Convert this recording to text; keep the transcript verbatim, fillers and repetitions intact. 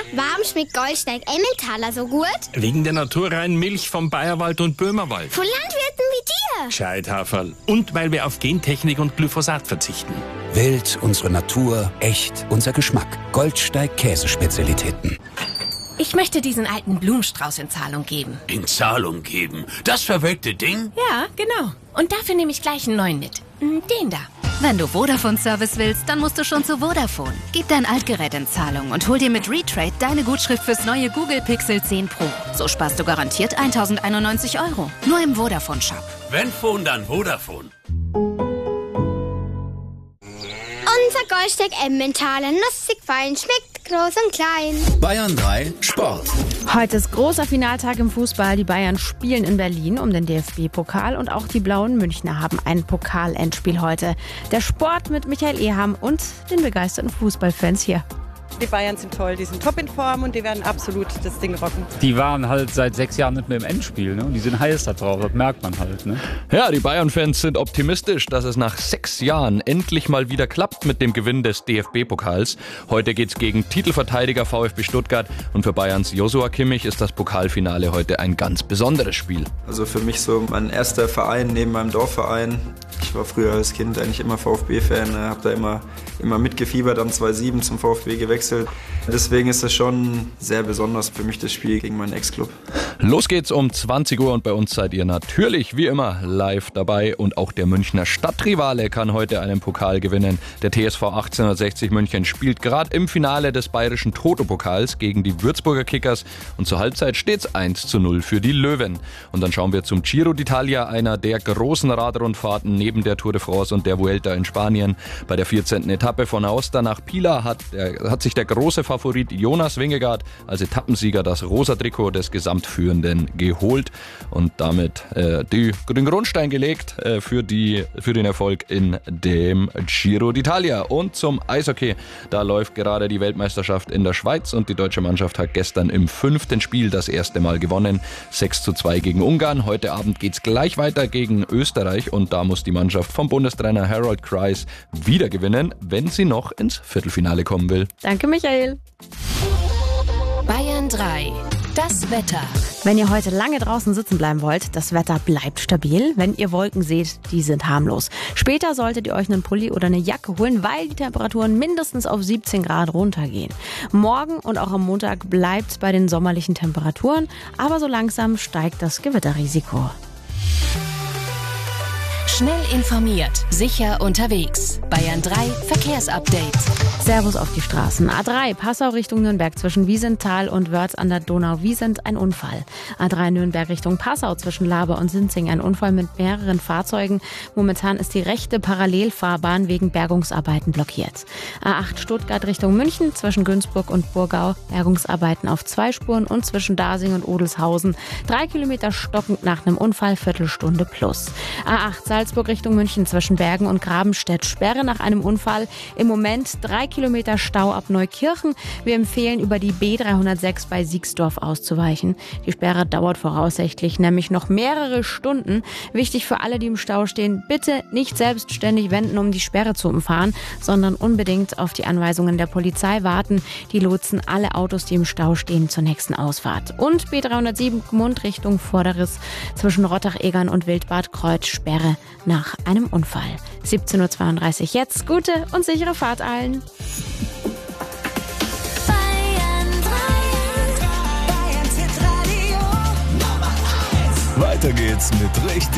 Warum schmeckt Goldsteig Emmentaler so gut? Wegen der naturreinen Milch vom Bayerwald und Böhmerwald. Von Landwirten wie dir. Gescheithaferl. Und weil wir auf Gentechnik und Glyphosat verzichten. Wild, unsere Natur, echt, unser Geschmack. Goldsteig Käsespezialitäten. Ich möchte diesen alten Blumenstrauß in Zahlung geben. In Zahlung geben? Das verwelkte Ding? Ja, genau. Und dafür nehme ich gleich einen neuen mit. Den da. Wenn du Vodafone-Service willst, dann musst du schon zu Vodafone. Gib dein Altgerät in Zahlung und hol dir mit Retrade deine Gutschrift fürs neue Google Pixel zehn Pro. So sparst du garantiert tausendeinundneunzig Euro. Nur im Vodafone-Shop. Wenn Phone, dann Vodafone. Unser Goldsteig Emmentaler, nussig fein, schmeckt groß und klein. Bayern drei Sport. Heute ist großer Finaltag im Fußball. Die Bayern spielen in Berlin um den D F B-Pokal und auch die Blauen Münchner haben ein Pokalendspiel heute. Der Sport mit Michael Eham und den begeisterten Fußballfans hier. Die Bayern sind toll, die sind top in Form und die werden absolut das Ding rocken. Die waren halt seit sechs Jahren nicht mehr im Endspiel, ne? Und die sind heiß da drauf, das merkt man halt. Ne? Ja, die Bayern-Fans sind optimistisch, dass es nach sechs Jahren endlich mal wieder klappt mit dem Gewinn des D F B-Pokals. Heute geht's gegen Titelverteidiger VfB Stuttgart und für Bayerns Joshua Kimmich ist das Pokalfinale heute ein ganz besonderes Spiel. Also für mich so mein erster Verein neben meinem Dorfverein. Ich war früher als Kind eigentlich immer VfB-Fan, habe da immer, immer mitgefiebert, dann zweitausendsieben zum VfB gewechselt. Deswegen ist das schon sehr besonders für mich, das Spiel gegen meinen Ex-Club. Los geht's um zwanzig Uhr und bei uns seid ihr natürlich wie immer live dabei. Und auch der Münchner Stadtrivale kann heute einen Pokal gewinnen. Der T S V achtzehnhundertsechzig München spielt gerade im Finale des bayerischen Toto-Pokals gegen die Würzburger Kickers. Und zur Halbzeit steht's eins zu null für die Löwen. Und dann schauen wir zum Giro d'Italia, einer der großen Radrundfahrten neben der Tour de France und der Vuelta in Spanien. Bei der vierzehnten Etappe von Aosta nach Pila hat, der, hat sich der große Favorit Jonas Vingegaard als Etappensieger das rosa Trikot des Gesamtführenden geholt und damit äh, die, den Grundstein gelegt äh, für, die, für den Erfolg in dem Giro d'Italia. Und zum Eishockey, da läuft gerade die Weltmeisterschaft in der Schweiz und die deutsche Mannschaft hat gestern im fünften Spiel das erste Mal gewonnen. sechs zu zwei gegen Ungarn. Heute Abend geht's gleich weiter gegen Österreich und da muss die Mannschaft vom Bundestrainer Harold Kreis wieder gewinnen, wenn sie noch ins Viertelfinale kommen will. Danke, Michael. Bayern drei. Das Wetter. Wenn ihr heute lange draußen sitzen bleiben wollt, das Wetter bleibt stabil. Wenn ihr Wolken seht, die sind harmlos. Später solltet ihr euch einen Pulli oder eine Jacke holen, weil die Temperaturen mindestens auf siebzehn Grad runtergehen. Morgen und auch am Montag bleibt es bei den sommerlichen Temperaturen, aber so langsam steigt das Gewitterrisiko. Schnell informiert, sicher unterwegs. Bayern drei Verkehrsupdate. Servus auf die Straßen. A drei Passau Richtung Nürnberg zwischen Wiesenthal und Wörth an der Donau-Wiesent ein Unfall. A drei Nürnberg Richtung Passau zwischen Laber und Sinzing ein Unfall mit mehreren Fahrzeugen. Momentan ist die rechte Parallelfahrbahn wegen Bergungsarbeiten blockiert. A acht Stuttgart Richtung München zwischen Günzburg und Burgau Bergungsarbeiten auf zwei Spuren und zwischen Dasing und Odelshausen drei Kilometer stockend nach einem Unfall, Viertelstunde plus. A acht Salzburg Richtung München zwischen Bergen und Grabenstedt Sperre nach einem Unfall. Im Moment drei Kilometer Stau ab Neukirchen. Wir empfehlen, über die B dreihundertsechs bei Siegsdorf auszuweichen. Die Sperre dauert voraussichtlich nämlich noch mehrere Stunden. Wichtig für alle, die im Stau stehen, bitte nicht selbstständig wenden, um die Sperre zu umfahren, sondern unbedingt auf die Anweisungen der Polizei warten. Die lotsen alle Autos, die im Stau stehen, zur nächsten Ausfahrt. Und B dreihundertsieben Gmund Richtung Vorderriss zwischen Rottach-Egern und Wildbad Kreuz Sperre nach einem Unfall. siebzehn Uhr zweiunddreißig jetzt. Gute und sichere Fahrt allen. Weiter geht's mit richtig